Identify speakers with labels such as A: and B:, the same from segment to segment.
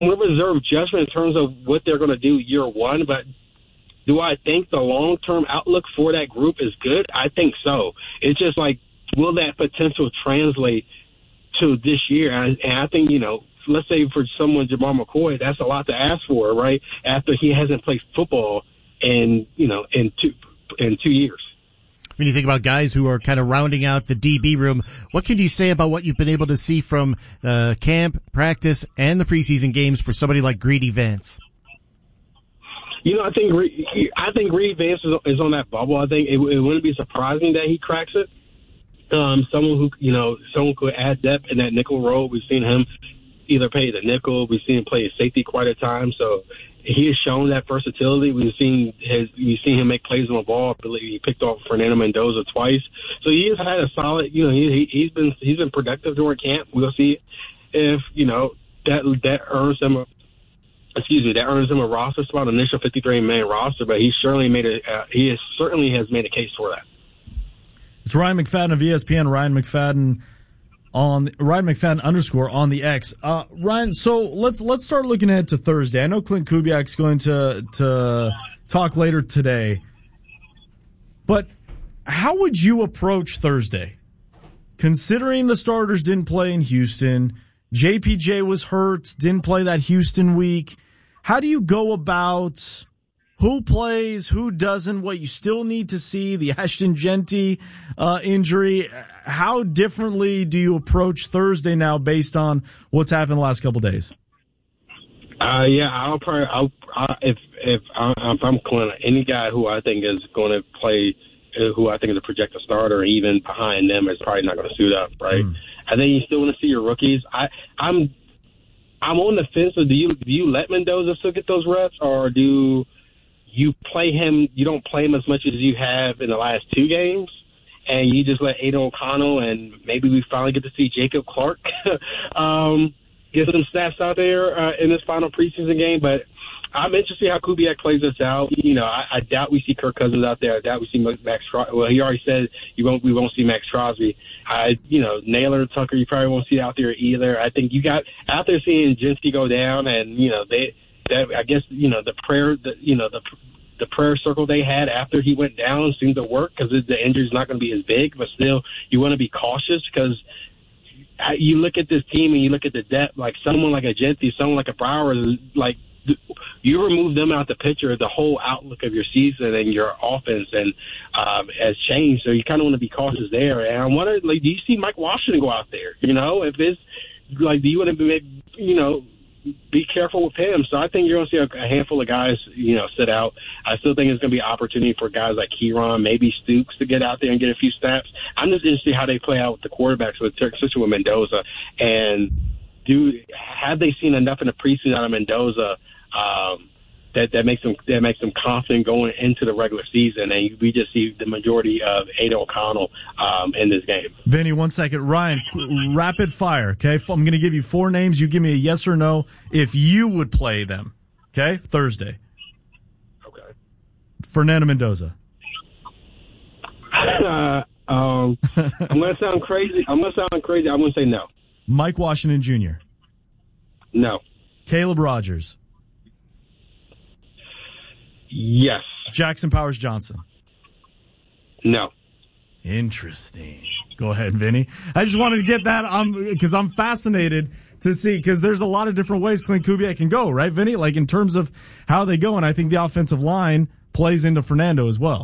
A: going to reserve judgment in terms of what they're going to do year one, but do I think the long-term outlook for that group is good? I think so. It's just like, will that potential translate to this year? And I think, let's say for someone, Jamal McCoy, that's a lot to ask for, right? After he hasn't played football in 2 years.
B: When you think about guys who are kind of rounding out the DB room, what can you say about what you've been able to see from camp, practice, and the preseason games for somebody like Greedy Vance?
A: I think Greedy Vance is on that bubble. I think it wouldn't be surprising that he cracks it. Someone who could add depth in that nickel role. We've seen him either play the nickel. We've seen him play a safety quite a time. So he has shown that versatility. We've seen him make plays on the ball. I believe he picked off Fernando Mendoza twice. So he has had a solid. He's been productive during camp. We'll see if that earns him a roster spot, initial 53-man roster. But he certainly has made a case for that.
C: It's Ryan McFadden of ESPN. Ryan McFadden _ on the X. Ryan, so let's start looking ahead to Thursday. I know Clint Kubiak's going to talk later today, but how would you approach Thursday? Considering the starters didn't play in Houston, JPJ was hurt, didn't play that Houston week. How do you go about who plays, who doesn't, what you still need to see, the Ashton Jeanty injury? How differently do you approach Thursday now based on what's happened the last couple of days?
A: If I'm Clint, any guy who I think is going to play, who I think is a projected starter, even behind them, is probably not going to suit up, right? I think you still want to see your rookies. I'm on the fence. So do you let Mendoza still get those reps, or do you play him? You don't play him as much as you have in the last two games, and you just let Aidan O'Connell and maybe we finally get to see Jacob Clark get some snaps out there in this final preseason game. But I'm interested to see how Kubiak plays this out. I doubt we see Kirk Cousins out there. I doubt we see Max Crosby. Well, he already said we won't see Max Crosby. Naylor and Tucker, you probably won't see out there either. I think you got out there seeing Jeanty go down, and I guess the prayer circle they had after he went down seemed to work because the injury's not going to be as big, but still you want to be cautious because you look at this team and you look at the depth, like someone like a Jeanty, someone like a Brower, like you remove them out the picture, the whole outlook of your season and your offense has changed. So you kind of want to be cautious there. And I wonder, do you see Mike Washington go out there? If it's like, do you want to be careful with him? So I think you're going to see a handful of guys, sit out. I still think it's going to be an opportunity for guys like Kieran, maybe Stooks, to get out there and get a few snaps. I'm just interested to see how they play out with the quarterbacks, especially with Mendoza. And have they seen enough in the preseason out of Mendoza that makes them confident going into the regular season, and we just see the majority of Aidan O'Connell in this game.
C: Vinny, 1 second. Ryan, rapid fire, okay? I'm going to give you 4 names. You give me a yes or no if you would play them, okay? Thursday.
A: Okay.
C: Fernando Mendoza.
A: I'm going to sound crazy. I'm going to say no.
C: Mike Washington Jr.
A: No.
C: Caleb Rogers.
A: Yes.
C: Jackson Powers Johnson.
A: No.
C: Interesting. Go ahead, Vinny. I just wanted to get that because I'm fascinated to see, because there's a lot of different ways Clint Kubiak can go, right, Vinny? Like in terms of how they go, and I think the offensive line plays into Fernando as well.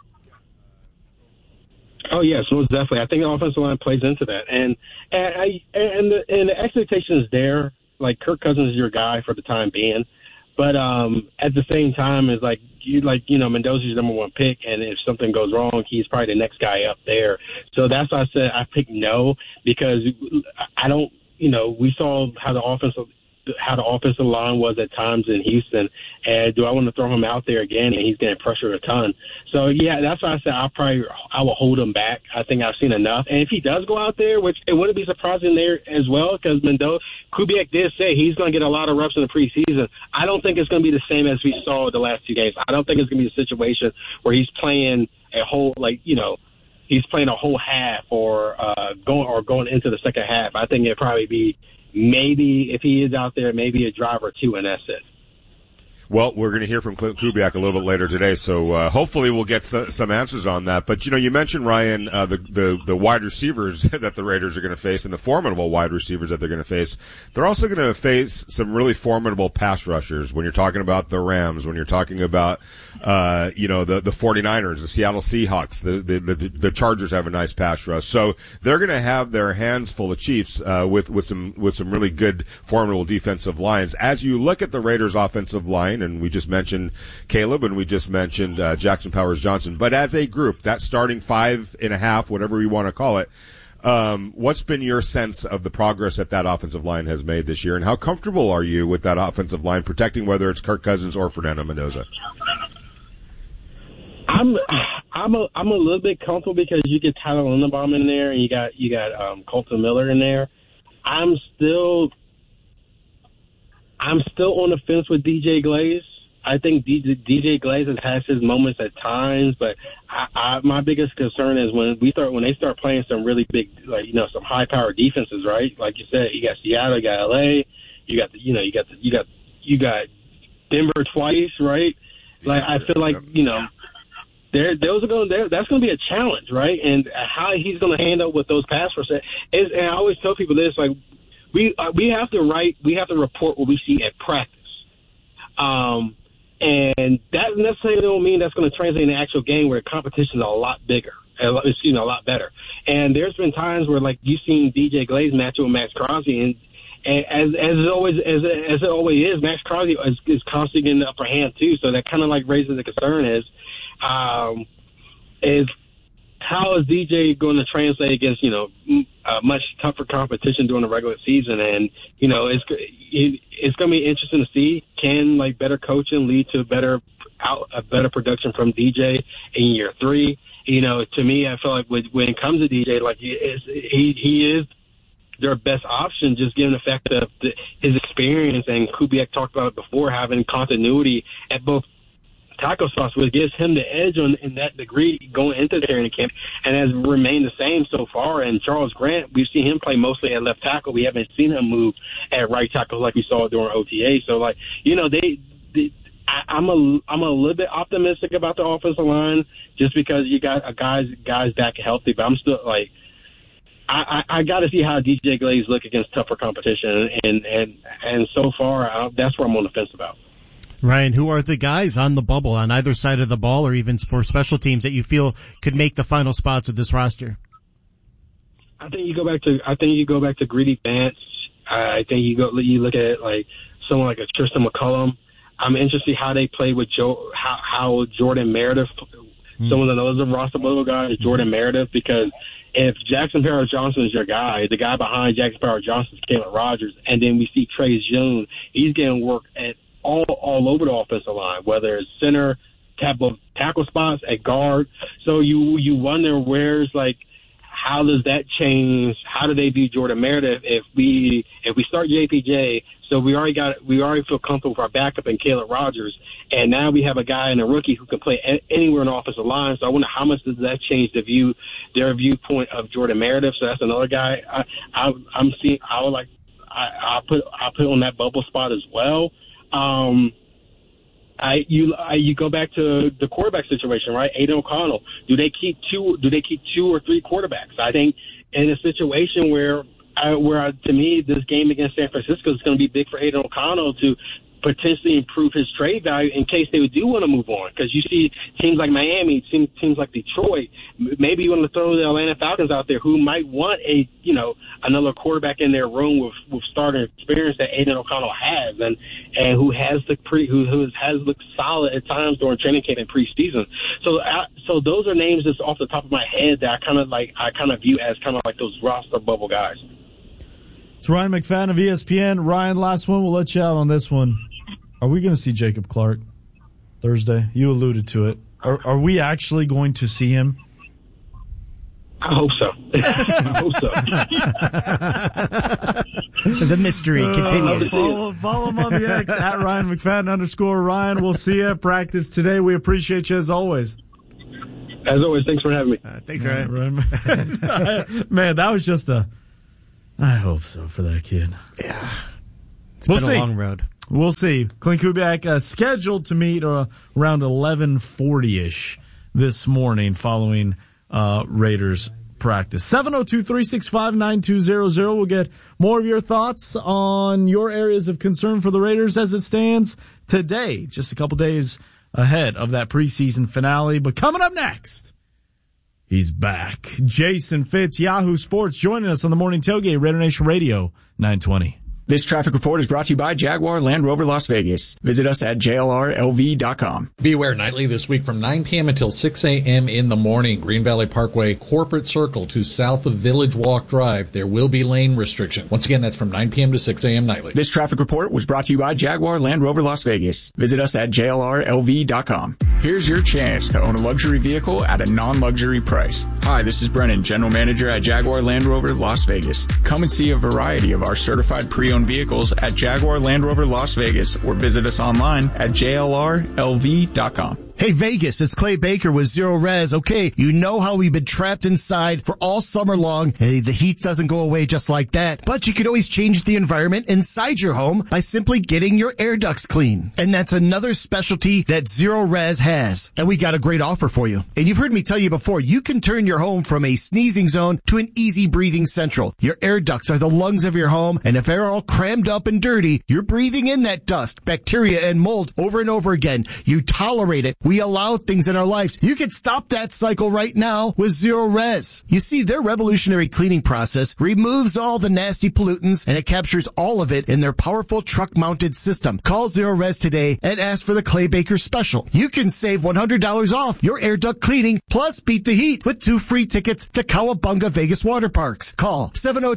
A: Oh yes, most definitely. I think the offensive line plays into that, and the expectation is there. Like Kirk Cousins is your guy for the time being. But at the same time, it's like Mendoza's your number one pick, and if something goes wrong, he's probably the next guy up there. So that's why I said I picked no, because I don't. We saw how the offensive line was at times in Houston, and do I want to throw him out there again? And he's getting pressured a ton. So yeah, that's why I said I will hold him back. I think I've seen enough. And if he does go out there, which it wouldn't be surprising there as well, because Kubiak did say he's going to get a lot of reps in the preseason. I don't think it's going to be the same as we saw the last 2 games. I don't think it's going to be a situation where he's playing a whole he's playing a whole half or going into the second half. I think it'd probably be maybe if he is out there, maybe a drive or two, and that's it.
D: Well, we're going to hear from Clint Kubiak a little bit later today, so hopefully we'll get some answers on that. But, you mentioned, Ryan, the wide receivers that the Raiders are going to face and the formidable wide receivers that they're going to face. They're also going to face some really formidable pass rushers when you're talking about the Rams, when you're talking about, the 49ers, the Seattle Seahawks, the Chargers have a nice pass rush. So they're going to have their hands full of Chiefs with some really good, formidable defensive lines. As you look at the Raiders' offensive line, and we just mentioned Caleb, and we just mentioned Jackson Powers-Johnson. But as a group, that starting 5.5, whatever we want to call it, what's been your sense of the progress that offensive line has made this year, and how comfortable are you with that offensive line protecting whether it's Kirk Cousins or Fernando Mendoza?
A: I'm a little bit comfortable because you get Tyler Linderbaum in there, and you got Colton Miller in there. I'm still on the fence with DJ Glaze. I think DJ Glaze has had his moments at times, but my biggest concern is when they start playing some really big, some high powered defenses, right? Like you said, you got Seattle, you got LA, you got Denver twice, right? Like I feel like that's going to be a challenge, right? And how he's going to handle with those pass rushers is, and I always tell people this, like. We have to report what we see at practice, and that necessarily don't mean that's going to translate in the actual game where the competition is a lot bigger, a lot better. And there's been times where like you've seen DJ Glaze match with Max Crosby, and as it always is, Max Crosby is constantly getting the upper hand too. So that kind of like raises the concern is how is DJ going to translate against, much tougher competition during the regular season? And, it's going to be interesting to see, can better coaching lead to a better production from DJ in year 3? To me, I feel like when it comes to DJ, he is their best option, just given the fact of his experience, and Kubiak talked about it before, having continuity at both tackle spots, which gives him the edge in that degree going into the training camp, and has remained the same so far. And Charles Grant, we've seen him play mostly at left tackle. We haven't seen him move at right tackle like we saw during OTA. So, I'm a little bit optimistic about the offensive line just because you got guys back healthy, but I'm still I got to see how DJ Glaze look against tougher competition, and so far that's where I'm on the fence about.
B: Ryan, who are the guys on the bubble on either side of the ball or even for special teams that you feel could make the final spots of this roster?
A: I think you go back to Greedy Vance. I think you look at it like someone like a Tristan McCullum. I'm interested in how they play with how Jordan Meredith, someone that knows the roster bubble guy is Jordan Meredith, because if Jackson Powers-Johnson is your guy, the guy behind Jackson Powers-Johnson is Caleb Rogers, and then we see Trey June, he's getting work at all over the offensive line, whether it's center, tackle spots, at guard. So you wonder how does that change? How do they view Jordan Meredith if we start JPJ? So we already feel comfortable with our backup in Caleb Rogers, and now we have a guy and a rookie who can play anywhere in the offensive line. So I wonder how much does that change their viewpoint of Jordan Meredith? So that's another guy I'll put on that bubble spot as well. You go back to the quarterback situation, right? Aiden O'Connell. Do they keep two or three quarterbacks? I think in a situation where to me this game against San Francisco is going to be big for Aiden O'Connell to potentially improve his trade value in case they do want to move on. Because you see teams like Miami, teams like Detroit, maybe you want to throw the Atlanta Falcons out there who might want another quarterback in their room with starting experience that Aiden O'Connell has, and who has looked solid at times during training camp and preseason. So those are names just off the top of my head that I kind of view as kind of like those roster bubble guys.
C: It's Ryan McFadden of ESPN. Ryan, last one. We'll let you out on this one. Are we going to see Jacob Clark Thursday? You alluded to it. Are we actually going to see him?
A: I hope so.
B: The mystery continues.
C: Follow him on the X at Ryan McFadden _Ryan. We'll see you at practice today. We appreciate you as always.
A: As always, thanks for having me.
B: Thanks, Ryan.
C: Man, that was just I hope so for that kid.
B: Yeah.
C: We'll
B: Been
C: see.
B: a long road.
C: We'll see. Clint Kubiak scheduled to meet around 11:40-ish this morning following Raiders practice. 702-365-9200. We'll get more of your thoughts on your areas of concern for the Raiders as it stands today, just a couple days ahead of that preseason finale. But coming up next, he's back. Jason Fitz, Yahoo Sports, joining us on the Morning Tailgate, Raider Nation Radio 920.
E: This traffic report is brought to you by Jaguar Land Rover Las Vegas. Visit us at jlrlv.com.
F: Beware Nightly this week from 9 p.m. until 6 a.m. in the morning. Green Valley Parkway, Corporate Circle to south of Village Walk Drive. There will be lane restriction. Once again, that's from 9 p.m. to 6 a.m. nightly.
E: This traffic report was brought to you by Jaguar Land Rover Las Vegas. Visit us at jlrlv.com. Here's your chance to own a luxury vehicle at a non-luxury price. Hi, this is Brennan, General Manager at Jaguar Land Rover Las Vegas. Come and see a variety of our certified pre-owned vehicles at Jaguar Land Rover Las Vegas or visit us online at jlrlv.com.
B: Hey Vegas, it's Clay Baker with Zero Res. Okay, you know how we've been trapped inside for all summer long. Hey, the heat doesn't go away just like that. But you can always change the environment inside your home by simply getting your air ducts clean. And that's another specialty that Zero Res has. And we got a great offer for you. And you've heard me tell you before, you can turn your home from a sneezing zone to an easy breathing central. Your air ducts are the lungs of your home, and if they're all crammed up and dirty, you're breathing in that dust, bacteria, and mold over and over again. You tolerate it. We allow things in our lives. You can stop that cycle right now with Zero Res. You see, their revolutionary cleaning process removes all the nasty pollutants, and it captures all of it in their powerful truck-mounted system. Call Zero Res today and ask for the Clay Baker special. You can save $100 off your air duct cleaning, plus beat the heat with 2 free tickets to Cowabunga Vegas Water Parks. Call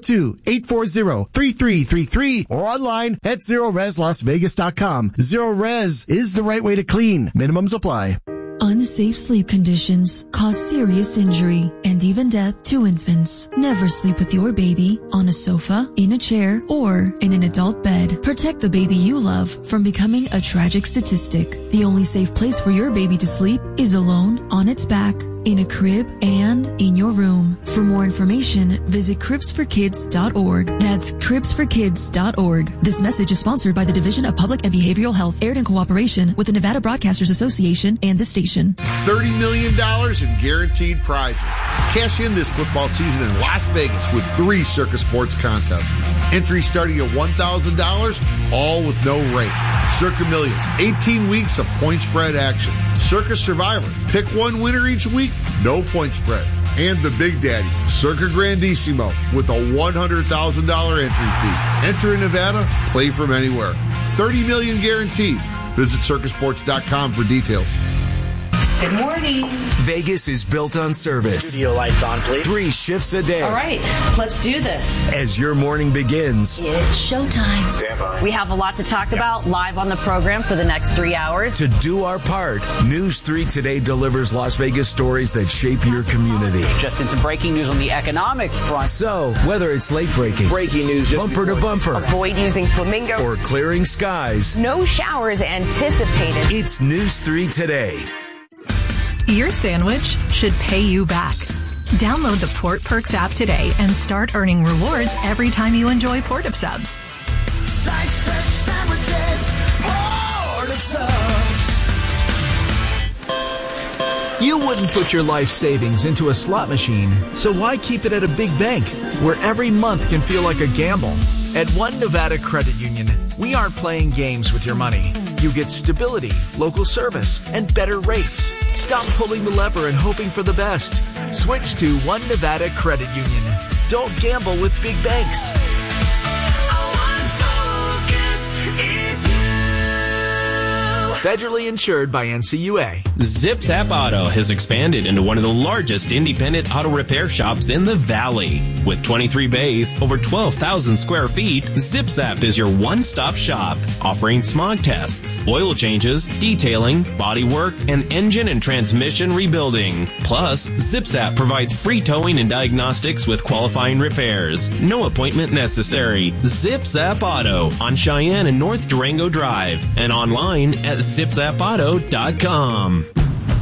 B: 702-840-3333 or online at ZeroResLasVegas.com. Zero Res is the right way to clean. Minimums apply.
G: Unsafe sleep conditions cause serious injury and even death to infants. Never sleep with your baby on a sofa, in a chair, or in an adult bed. Protect the baby you love from becoming a tragic statistic. The only safe place for your baby to sleep is alone, on its back, in a crib, and in your room. For more information, visit cribsforkids.org. That's cribsforkids.org. This message is sponsored by the Division of Public and Behavioral Health, aired in cooperation with the Nevada Broadcasters Association and the station.
H: $30 million in guaranteed prizes. Cash in this football season in Las Vegas with 3 Circus Sports contests. Entry starting at $1,000, all with no rate. Circa Millions, 18 weeks of point spread action. Circus Survivor, pick one winner each week, no point spread. And the Big Daddy, Circa Grandissimo, with a $100,000 entry fee. Enter in Nevada, play from anywhere. $30 million guaranteed. Visit circusports.com for details.
I: Good morning.
J: Vegas is built on service.
K: Studio lights on, please.
J: 3 shifts a day.
I: All right, let's do this.
J: As your morning begins.
I: It's showtime. We have a lot to talk about live on the program for the next 3 hours.
J: To do our part, News 3 Today delivers Las Vegas stories that shape your community.
K: Just in some breaking news on the economic front.
J: So, whether it's late breaking,
K: breaking news,
J: bumper to bumper,
I: avoid using Flamingo,
J: or clearing skies,
I: no showers anticipated.
J: It's News 3 Today.
L: Your sandwich should pay you back. Download the Port Perks app today and start earning rewards every time you enjoy Port of Subs.
M: Sliced fresh sandwiches, Port of Subs.
N: You wouldn't put your life savings into a slot machine, so why keep it at a big bank where every month can feel like a gamble? At One Nevada Credit Union, we aren't playing games with your money. You get stability, local service, and better rates. Stop pulling the lever and hoping for the best. Switch to One Nevada Credit Union. Don't gamble with big banks. Federally insured by NCUA.
O: ZipZap Auto has expanded into one of the largest independent auto repair shops in the Valley. With 23 bays, over 12,000 square feet, ZipZap is your one-stop shop, offering smog tests, oil changes, detailing, body work, and engine and transmission rebuilding. Plus, ZipZap provides free towing and diagnostics with qualifying repairs. No appointment necessary. ZipZap Auto on Cheyenne and North Durango Drive and online at ZipZapAuto.com.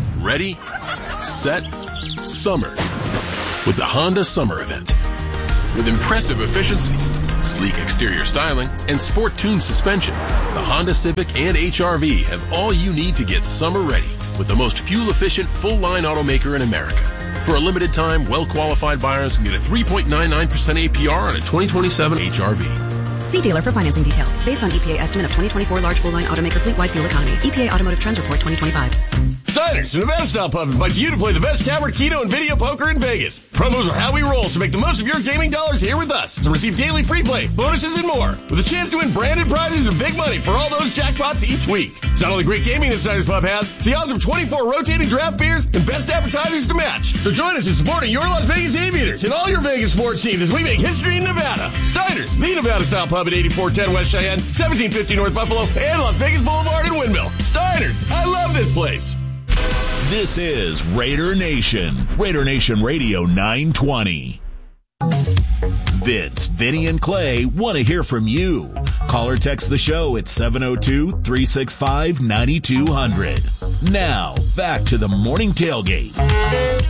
P: Ready, set, summer with the Honda Summer Event. with impressive efficiency, sleek exterior styling, and sport-tuned suspension, the Honda Civic and HR-V have all you need to get summer ready with the most fuel-efficient full-line automaker in America. For a limited time, well-qualified buyers can get a 3.99% APR on a 2027 HR-V.
Q: See dealer for financing details. Based on EPA estimate of 2024 large full-line automaker fleet-wide fuel economy. EPA Automotive Trends Report 2025.
R: Steiner's, the Nevada Style Pub, invites you to play the best tavern, keno, and video poker in Vegas. Promos are how we roll, so make the most of your gaming dollars here with us to receive daily free play, bonuses, and more, with a chance to win branded prizes and big money for all those jackpots each week. It's not only great gaming that Steiner's Pub has, it's the awesome 24 rotating draft beers and best appetizers to match. So join us in supporting your Las Vegas Aviators and all your Vegas sports teams as we make history in Nevada. Steiner's, the Nevada Style Pub at 8410 West Cheyenne, 1750 North Buffalo, and Las Vegas Boulevard in Windmill. Steiner's, I love this place.
S: This is Raider Nation. Raider Nation Radio 920. Vince, Vinny, and Clay want to hear from you. Call or text the show at 702-365-9200. Now, back to the morning tailgate.